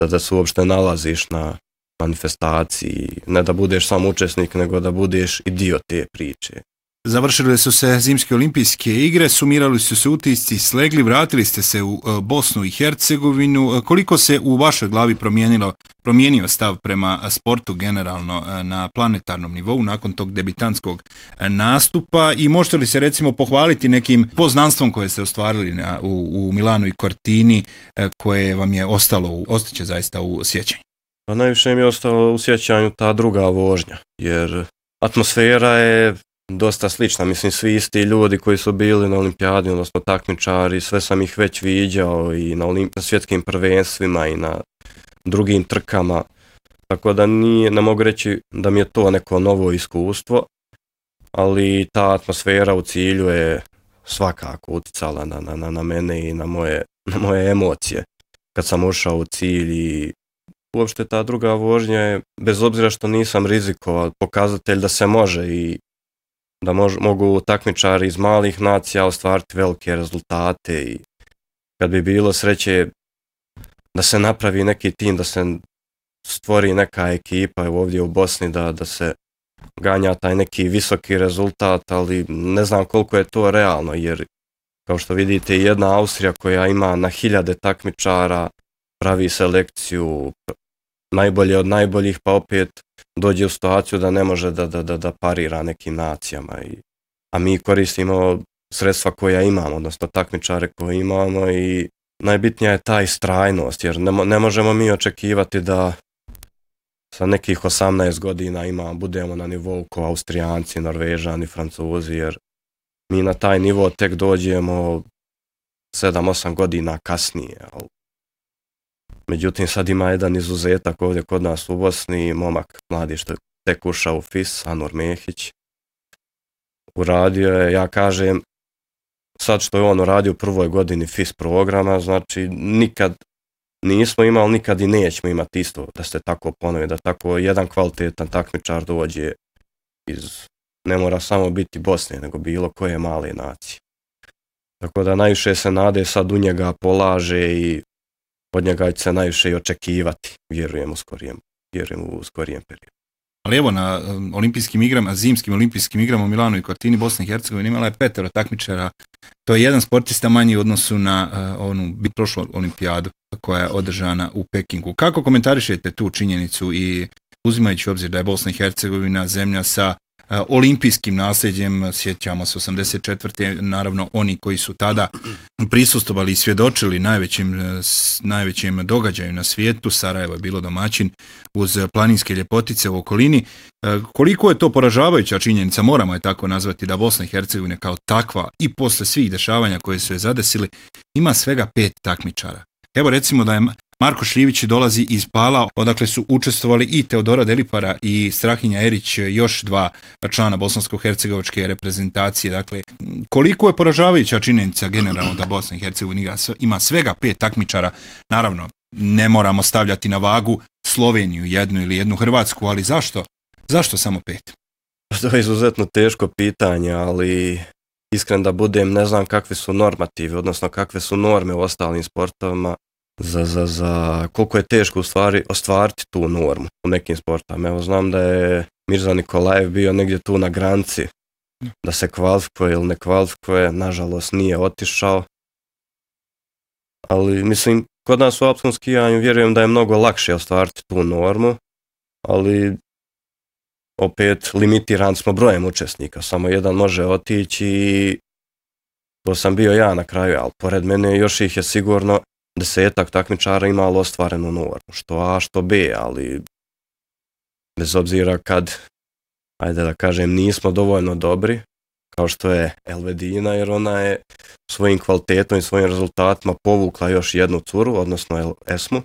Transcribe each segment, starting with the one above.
da se uopšte nalaziš na manifestaciji, ne da budeš sam učesnik, nego da budeš i dio te priče. Završile su se zimske olimpijske igre, sumirali su se utisci, slegli, vratili ste se u Bosnu i Hercegovinu. Koliko se u vašoj glavi promijenio stav prema sportu generalno na planetarnom nivou nakon tog debitantskog nastupa i možete li se recimo pohvaliti nekim poznanstvom koje ste ostvarili u Milanu i Cortini koje vam je ostaće zaista u sjećanju? Pa najviše mi je ostalo u sjećanju ta druga vožnja, jer atmosfera je dosta slična, mislim svi isti ljudi koji su bili na olimpijadi, odnosno takmičari, sve sam ih već viđao i na svjetskim prvenstvima i na drugim trkama, tako da ne mogu reći da mi je to neko novo iskustvo, ali ta atmosfera u cilju je svakako uticala na mene i na moje emocije kad sam ušao u cilj i uopšte ta druga vožnja je, bez obzira što nisam rizikovao, pokazatelj da se može i da mogu takmičari iz malih nacija ostvariti velike rezultate i kad bi bilo sreće da se napravi neki tim, da se stvori neka ekipa ovdje u Bosni, da se ganja taj neki visoki rezultat, ali ne znam koliko je to realno, jer kao što vidite jedna Austrija koja ima na hiljade takmičara, pravi selekciju, najbolje od najboljih, pa opet dođe u situaciju da ne može da parira nekim nacijama. A mi koristimo sredstva koja imamo, odnosno takmičare koje imamo i najbitnija je ta istrajnost, jer ne možemo mi očekivati da sa nekih 18 godina budemo na nivou kao Austrijanci, Norvežani, Francuzi, jer mi na taj nivo tek dođemo 7-8 godina kasnije. Međutim, sad ima jedan izuzetak ovdje kod nas u Bosni, momak mladi što je tek ušao u FIS, Anur Mehić. Uradio je, ja kažem, sad što je on uradio u prvoj godini FIS programa, znači nikad nismo imali, nikad i nećemo imati isto, da se tako ponovi, da tako jedan kvalitetan takmičar dođe ne mora samo biti Bosne, nego bilo koje male nacije. Tako da najviše se nade sad u njega polaže i od njega će se najviše i očekivati, vjerujem u skorijem periodu. Ali evo na olimpijskim igrama, zimskim olimpijskim igrama u Milanu i Cortini, Bosna i Hercegovina imala je 5 takmičara. To je jedan sportista manji u odnosu na onu prošlu olimpijadu koja je održana u Pekingu. Kako komentarišete tu činjenicu i uzimajući u obzir da je Bosna i Hercegovina zemlja sa olimpijskim nasljeđem, sjećamo se 84. naravno oni koji su tada prisustvovali i svjedočili najvećem događaju na svijetu, Sarajevo je bilo domaćin uz planinske ljepotice u okolini. Koliko je to poražavajuća činjenica, moramo je tako nazvati, da Bosna i Hercegovina kao takva i posle svih dešavanja koje su je zadesili ima svega 5 takmičara. Evo recimo da je Marko Šljivić dolazi iz Pala, odakle su učestvovali i Teodora Delipara i Strahinja Erić, još 2 člana bosansko-hercegovačke reprezentacije. Dakle, koliko je poražavajuća činjenica generalno da Bosna i Hercegovina ima svega 5 takmičara. Naravno, ne moramo stavljati na vagu Sloveniju jednu ili jednu Hrvatsku, ali zašto? Zašto samo 5? To je izuzetno teško pitanje, ali iskren da budem, ne znam kakvi su normativi, odnosno kakve su norme u ostalim sportovima za koliko je teško u stvari ostvariti tu normu u nekim sportama. Evo znam da je Mirza Nikolajev bio negdje tu na granici da se kvalifikuje ili ne kvalifikuje, nažalost nije otišao. Ali mislim, kod nas u alpskom skijanju vjerujem da je mnogo lakše ostvariti tu normu, ali opet limitiran smo brojem učesnika, samo jedan može otići i to sam bio ja na kraju, ali pored mene još ih je sigurno 10 takmičara imalo ostvarenu normu, što A, što B, ali bez obzira kad, ajde da kažem, nismo dovoljno dobri, kao što je Elvedina, jer ona je svojim kvalitetom i svojim rezultatima povukla još jednu curu, odnosno Esmu.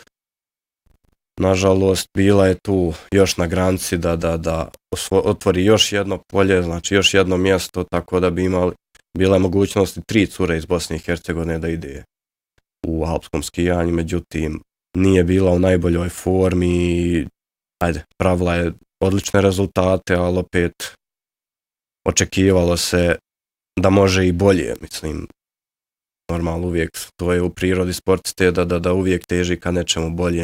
Nažalost, bila je tu još na granici da otvori još jedno polje, znači još jedno mjesto, tako da bi bila mogućnosti 3 cure iz Bosne i Hercegovine da ide u alpskom skijanju, međutim nije bila u najboljoj formi, pravila je odlične rezultate, ali opet očekivalo se da može i bolje, mislim, normalno uvijek to je u prirodi sportiste da uvijek teži ka nečemu boljem